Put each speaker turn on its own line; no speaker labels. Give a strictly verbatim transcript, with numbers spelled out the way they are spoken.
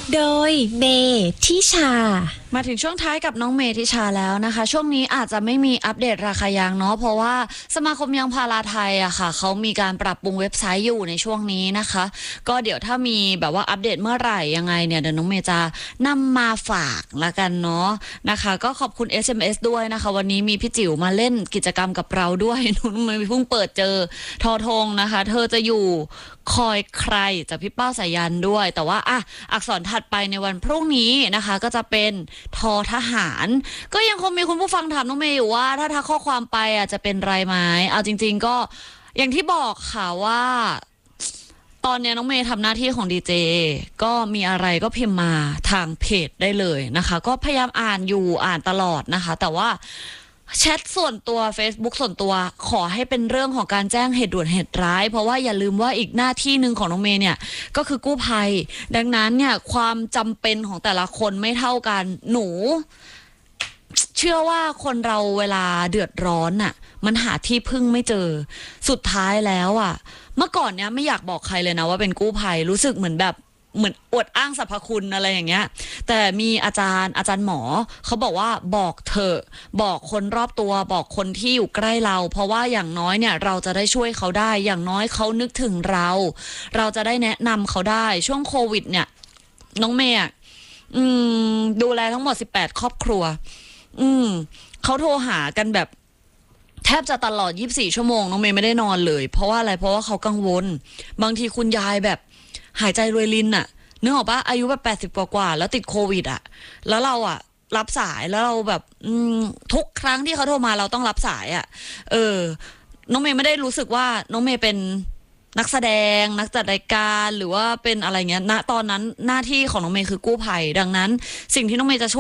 โดยเมทิชา
มาถึงช่วงท้ายกับน้องเมทิชาแล้วนะคะช่วงนี้อาจจะไม่มีอัปเดตราคายางเนาะเพราะว่าสมาคมยางพาราไทยอะค่ะเขามีการปรับปรุงเว็บไซต์อยู่ในช่วงนี้นะคะก็เดี๋ยวถ้ามีแบบว่าอัปเดตเมื่อไหร่ยังไงเนี่ยเดี๋ยวน้องเมจะนำมาฝากละกันเนาะนะคะก็ขอบคุณ เอส เอ็ม เอส ด้วยนะคะวันนี้มีพี่จิ๋วมาเล่นกิจกรรมกับเราด้วยน้องเมย์เพิ่งเปิดเจอทอทงนะคะเธอจะอยู่คอยใครจากพี่เป้าสายันด้วยแต่ว่าอ่ะอักษรถัดไปในวันพรุ่งนี้นะคะก็จะเป็นทอทหารก็ยังคงมีคุณผู้ฟังถามน้องเมย์อยู่ว่าถ้าทักข้อความไปอ่ะจะเป็นไรไหมเอาจริงๆก็อย่างที่บอกค่ะว่าตอนนี้น้องเมย์ทำหน้าที่ของดีเจก็มีอะไรก็พิมพ์มาทางเพจได้เลยนะคะก็พยายามอ่านอยู่อ่านตลอดนะคะแต่ว่าแชทส่วนตัว Facebook ส่วนตัวขอให้เป็นเรื่องของการแจ้งเหตุด่วนเหตุร้ายเพราะว่าอย่าลืมว่าอีกหน้าที่หนึ่งของน้องเมย์เนี่ยก็คือกู้ภัยดังนั้นเนี่ยความจำเป็นของแต่ละคนไม่เท่ากันหนูเชื่อว่าคนเราเวลาเดือดร้อนน่ะมันหาที่พึ่งไม่เจอสุดท้ายแล้วอ่ะเมื่อก่อนเนี้ยไม่อยากบอกใครเลยนะว่าเป็นกู้ภัยรู้สึกเหมือนแบบเหมือนอวดอ้างสรรพคุณอะไรอย่างเงี้ยแต่มีอาจารย์อาจารย์หมอเขาบอกว่าบอกเถอะบอกคนรอบตัวบอกคนที่อยู่ใกล้เราเพราะว่าอย่างน้อยเนี่ยเราจะได้ช่วยเขาได้อย่างน้อยเขานึกถึงเราเราจะได้แนะนำเขาได้ช่วงโควิดเนี่ยน้องเมย์อืมดูแลทั้งหมดสิบแปดครอบครัวอืมเขาโทรหากันแบบแทบจะตลอดยี่สิบสี่ชั่วโมงน้องเมย์ไม่ได้นอนเลยเพราะว่าอะไรเพราะว่าเขากังวลบางทีคุณยายแบบหายใจรวยรินอะนึกออกปะอายุแบบแปดสิบกว่าๆแล้วติดโควิดอะแล้วเราอะรับสายแล้วเราแบบทุกครั้งที่เขาโทรมาเราต้องรับสายอะเออน้องเมย์ไม่ได้รู้สึกว่าน้องเมย์เป็นนักแสดงนักจัดรายการหรือว่าเป็นอะไรเงี้ยณตอนนั้นหน้าที่ของน้องเมย์คือกู้ภัยดังนั้นสิ่งที่น้องเมย์จะช่วย